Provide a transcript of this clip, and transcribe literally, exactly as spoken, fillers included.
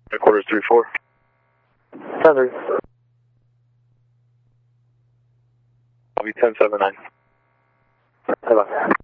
Headquarters three four. Thunder. I'll be ten seven nine. Bye bye.